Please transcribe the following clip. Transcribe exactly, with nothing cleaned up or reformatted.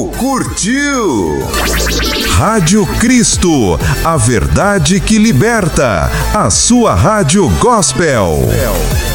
ouviu, curtiu. Rádio Cristo, a verdade que liberta. A sua rádio gospel.